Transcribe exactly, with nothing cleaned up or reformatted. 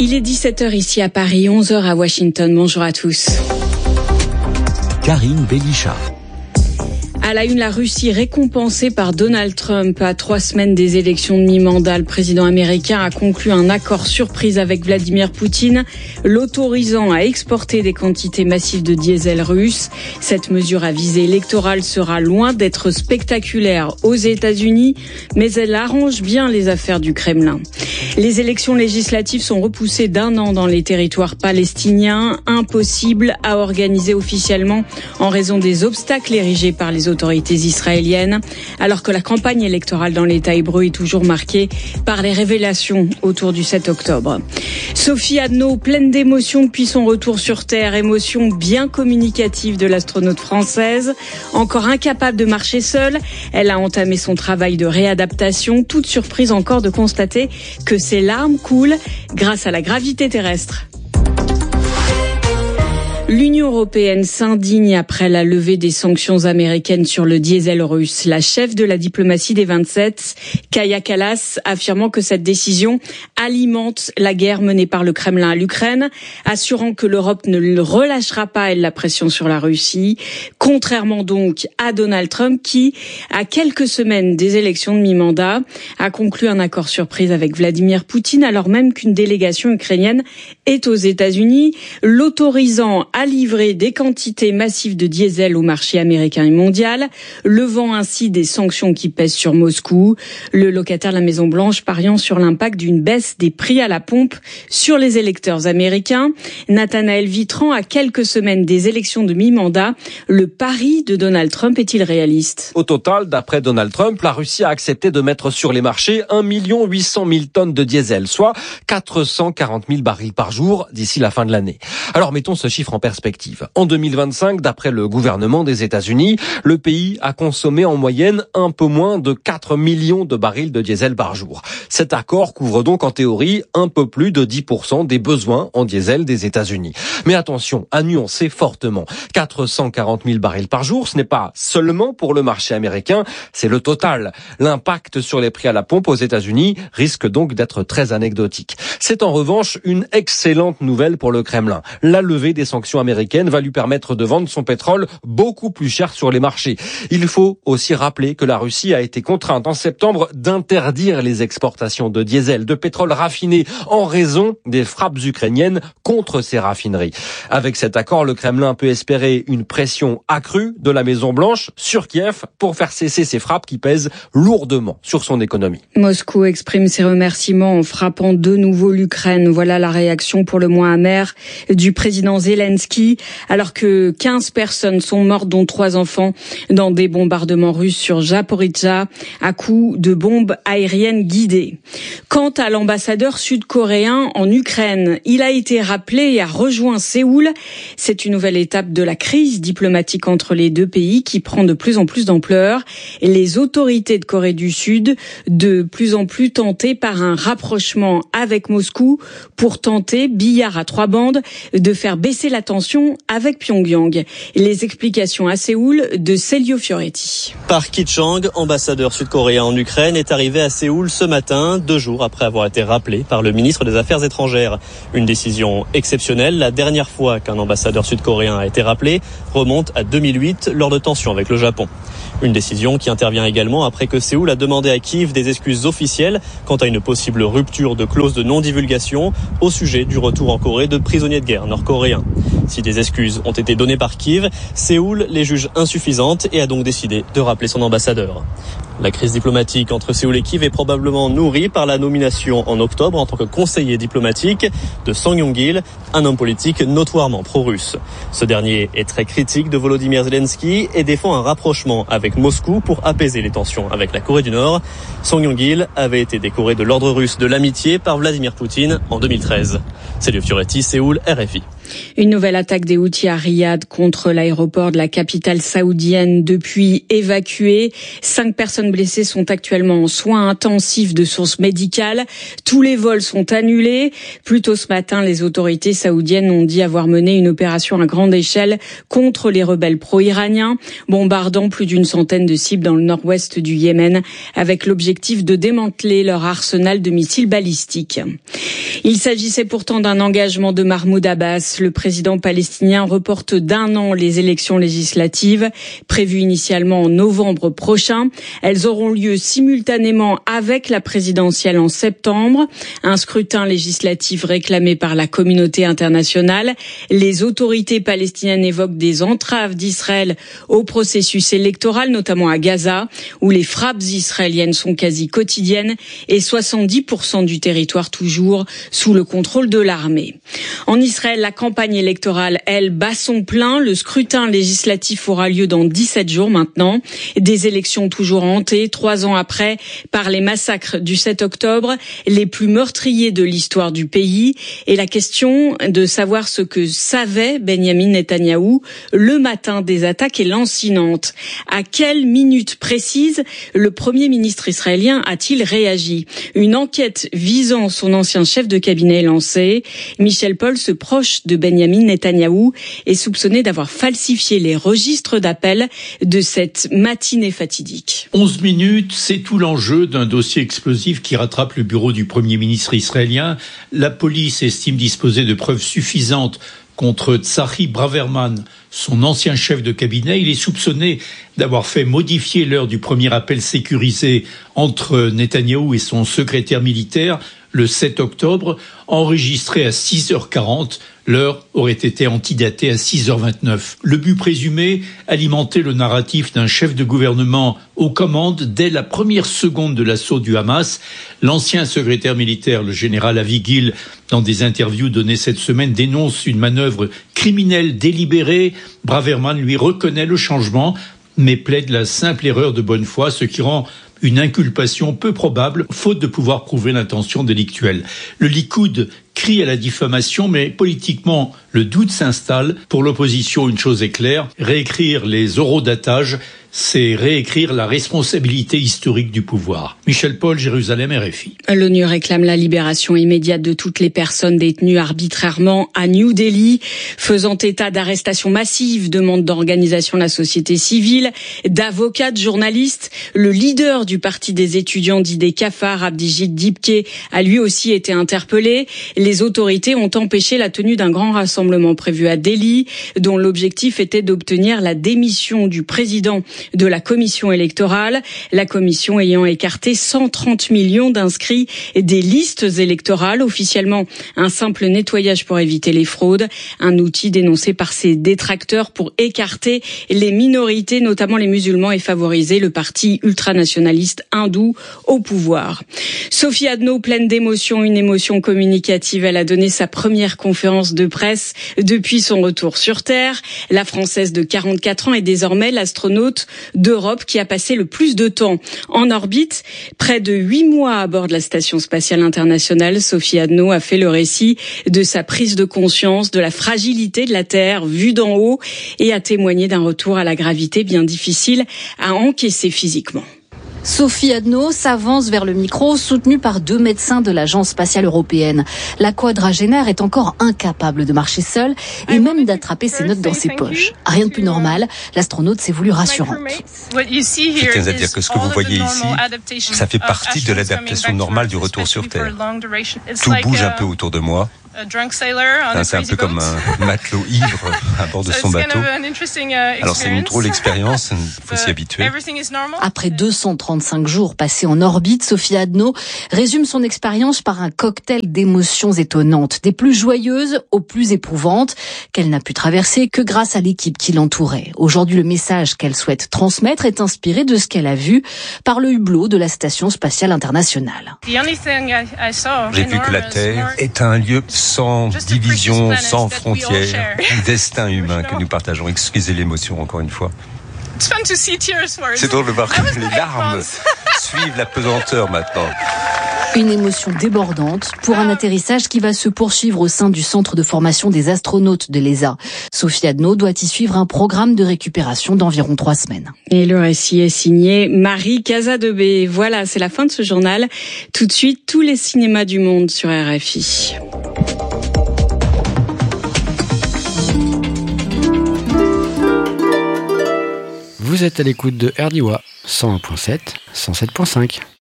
Il est dix-sept heures ici à Paris, onze heures à Washington. Bonjour à tous. Karine Bélicha. À la une, la Russie récompensée par Donald Trump. À trois semaines des élections de mi-mandat, le président américain a conclu un accord surprise avec Vladimir Poutine, l'autorisant à exporter des quantités massives de diesel russe. Cette mesure à visée électorale sera loin d'être spectaculaire aux États-Unis, mais elle arrange bien les affaires du Kremlin. Les élections législatives sont repoussées d'un an dans les territoires palestiniens, impossible à organiser officiellement en raison des obstacles érigés par les autorités israéliennes, alors que la campagne électorale dans l'État hébreu est toujours marquée par les révélations autour du sept octobre. Sophie Adno, pleine d'émotions depuis son retour sur Terre, émotion bien communicative de l'astronaute française. Encore incapable de marcher seule, elle a entamé son travail de réadaptation, toute surprise encore de constater que ses larmes coulent grâce à la gravité terrestre. L'Union européenne s'indigne après la levée des sanctions américaines sur le diesel russe. La chef de la diplomatie des vingt-sept, Kaja Kallas, affirmant que cette décision alimente la guerre menée par le Kremlin à l'Ukraine, assurant que l'Europe ne relâchera pas, elle, la pression sur la Russie, contrairement donc à Donald Trump qui, à quelques semaines des élections de mi-mandat, a conclu un accord surprise avec Vladimir Poutine, alors même qu'une délégation ukrainienne est aux États-Unis, l'autorisant à livrer des quantités massives de diesel au marché américain et mondial, levant ainsi des sanctions qui pèsent sur Moscou. Le locataire de la Maison-Blanche pariant sur l'impact d'une baisse des prix à la pompe sur les électeurs américains. Nathanaël Vitran, à quelques semaines des élections de mi-mandat, le pari de Donald Trump est-il réaliste ? Au total, d'après Donald Trump, la Russie a accepté de mettre sur les marchés un million huit cent mille tonnes de diesel, soit quatre cent quarante mille barils par jour d'ici la fin de l'année. Alors mettons ce chiffre en perspective. En deux mille vingt-cinq, d'après le gouvernement des États-Unis, le pays a consommé en moyenne un peu moins de quatre millions de barils de diesel par jour. Cet accord couvre donc en théorie un peu plus de dix pour cent des besoins en diesel des États-Unis. Mais attention, à nuancer fortement. quatre cent quarante mille barils par jour, ce n'est pas seulement pour le marché américain, c'est le total. L'impact sur les prix à la pompe aux États-Unis risque donc d'être très anecdotique. C'est en revanche une excellente nouvelle pour le Kremlin. La levée des sanctions américaine va lui permettre de vendre son pétrole beaucoup plus cher sur les marchés. Il faut aussi rappeler que la Russie a été contrainte en septembre d'interdire les exportations de diesel, de pétrole raffiné en raison des frappes ukrainiennes contre ces raffineries. Avec cet accord, le Kremlin peut espérer une pression accrue de la Maison-Blanche sur Kiev pour faire cesser ces frappes qui pèsent lourdement sur son économie. Moscou exprime ses remerciements en frappant de nouveau l'Ukraine. Voilà la réaction pour le moins amère du président Zelensky, alors que quinze personnes sont mortes, dont trois enfants, dans des bombardements russes sur Zaporijjia à coups de bombes aériennes guidées. Quant à l'ambassadeur sud-coréen en Ukraine, il a été rappelé et a rejoint Séoul. C'est une nouvelle étape de la crise diplomatique entre les deux pays qui prend de plus en plus d'ampleur. Et les autorités de Corée du Sud, de plus en plus tentées par un rapprochement avec Moscou pour tenter, billard à trois bandes, de faire baisser la tension avec Pyongyang. Les explications à Séoul de Celio Fioretti. Park Ki-chang, ambassadeur sud-coréen en Ukraine, est arrivé à Séoul ce matin, deux jours après avoir été rappelé par le ministre des Affaires étrangères. Une décision exceptionnelle. La dernière fois qu'un ambassadeur sud-coréen a été rappelé remonte à deux mille huit lors de tensions avec le Japon. Une décision qui intervient également après que Séoul a demandé à Kiev des excuses officielles quant à une possible rupture de clause de non-divulgation au sujet du retour en Corée de prisonniers de guerre nord-coréens. Si des excuses ont été données par Kiev, Séoul les juge insuffisantes et a donc décidé de rappeler son ambassadeur. La crise diplomatique entre Séoul et Kiev est probablement nourrie par la nomination en octobre en tant que conseiller diplomatique de Song Yong-il, un homme politique notoirement pro-russe. Ce dernier est très critique de Volodymyr Zelensky et défend un rapprochement avec Moscou pour apaiser les tensions avec la Corée du Nord. Song Yong-il avait été décoré de l'ordre russe de l'amitié par Vladimir Poutine en deux mille treize. Celio Fioretti, Séoul, R F I. Une nouvelle attaque des Houthis à Riyad contre l'aéroport de la capitale saoudienne, depuis évacué. Cinq personnes blessées sont actuellement en soins intensifs de sources médicales. Tous les vols sont annulés. Plus tôt ce matin, les autorités saoudiennes ont dit avoir mené une opération à grande échelle contre les rebelles pro-iraniens, bombardant plus d'une centaine de cibles dans le nord-ouest du Yémen, avec l'objectif de démanteler leur arsenal de missiles balistiques. Il s'agissait pourtant d'un engagement de Mahmoud Abbas. Le président palestinien reporte d'un an les élections législatives, prévues initialement en novembre prochain. Elles auront lieu simultanément avec la présidentielle en septembre. Un scrutin législatif réclamé par la communauté internationale. Les autorités palestiniennes évoquent des entraves d'Israël au processus électoral, notamment à Gaza, où les frappes israéliennes sont quasi quotidiennes et soixante-dix pour cent du territoire toujours sous le contrôle de l'armée. En Israël, la campagne électorale, elle, bat son plein. Le scrutin législatif aura lieu dans dix-sept jours maintenant. Des élections toujours hantées, trois ans après, par les massacres du sept octobre, les plus meurtriers de l'histoire du pays. Et la question de savoir ce que savait Benyamin Netanyahou le matin des attaques est lancinante. À quelle minute précise le Premier ministre israélien a-t-il réagi? Une enquête visant son ancien chef de cabinet est lancée. Michel Pauls, proche de Benyamin Netanyahou, est soupçonné d'avoir falsifié les registres d'appel de cette matinée fatidique. onze minutes, c'est tout l'enjeu d'un dossier explosif qui rattrape le bureau du Premier ministre israélien. La police estime disposer de preuves suffisantes contre Tzachi Braverman, son ancien chef de cabinet. Il est soupçonné d'avoir fait modifier l'heure du premier appel sécurisé entre Netanyahou et son secrétaire militaire le sept octobre, enregistré à six heures quarante. L'heure aurait été antidatée à six heures vingt-neuf. Le but présumé, alimenter le narratif d'un chef de gouvernement aux commandes dès la première seconde de l'assaut du Hamas. L'ancien secrétaire militaire, le général Avi Gil, dans des interviews données cette semaine, dénonce une manœuvre criminelle délibérée. Braverman lui reconnaît le changement, mais plaide la simple erreur de bonne foi, ce qui rend une inculpation peu probable, faute de pouvoir prouver l'intention délictuelle. Le Likoud crie à la diffamation, mais politiquement, le doute s'installe. Pour l'opposition, une chose est claire, réécrire les horodatage, c'est réécrire la responsabilité historique du pouvoir. Michel Paul, Jérusalem, R F I. L'ONU réclame la libération immédiate de toutes les personnes détenues arbitrairement à New Delhi, faisant état d'arrestations massives, demandes d'organisation de la société civile, d'avocats, de journalistes. Le leader du parti des étudiants d'Idée Kafar, Abdijit Dibke, a lui aussi été interpellé. Les autorités ont empêché la tenue d'un grand rassemblement prévu à Delhi, dont l'objectif était d'obtenir la démission du président de la commission électorale, la commission ayant écarté cent trente millions d'inscrits des listes électorales, officiellement un simple nettoyage pour éviter les fraudes, un outil dénoncé par ses détracteurs pour écarter les minorités, notamment les musulmans, et favoriser le parti ultranationaliste hindou au pouvoir. Sophie Adno, pleine d'émotion, une émotion communicative, elle a donné sa première conférence de presse depuis son retour sur Terre. La Française de quarante-quatre ans est désormais l'astronaute d'Europe qui a passé le plus de temps en orbite. Près de huit mois à bord de la Station spatiale internationale, Sophie Adno a fait le récit de sa prise de conscience de la fragilité de la Terre vue d'en haut et a témoigné d'un retour à la gravité bien difficile à encaisser physiquement. Sophie Adno s'avance vers le micro, soutenue par deux médecins de l'Agence spatiale européenne. La quadragénaire est encore incapable de marcher seule et même d'attraper ses notes dans ses poches. Rien de plus normal, l'astronaute s'est voulue rassurante. Je tiens à dire que ce que vous voyez ici, ça fait partie de l'adaptation normale du retour sur Terre. Tout bouge un peu autour de moi. C'est un peu comme un matelot ivre à bord de son bateau. Alors c'est une drôle d'expérience, il faut s'y habituer. Après deux cent trente-cinq jours passés en orbite, Sophie Adno résume son expérience par un cocktail d'émotions étonnantes, des plus joyeuses aux plus éprouvantes, qu'elle n'a pu traverser que grâce à l'équipe qui l'entourait. Aujourd'hui, le message qu'elle souhaite transmettre est inspiré de ce qu'elle a vu par le hublot de la Station spatiale internationale. J'ai vu que la Terre est un lieu sans division, sans frontières, un destin humain que nous partageons. Excusez l'émotion encore une fois. C'est drôle de voir que les larmes suivent la pesanteur maintenant. Une émotion débordante pour un atterrissage qui va se poursuivre au sein du centre de formation des astronautes de l'E S A. Sophie Adno doit y suivre un programme de récupération d'environ trois semaines. Et le récit est signé Marie Casadebé. Voilà, c'est la fin de ce journal. Tout de suite, tous les cinémas du monde sur R F I. Vous êtes à l'écoute de R D I W A cent un point sept, cent sept point cinq.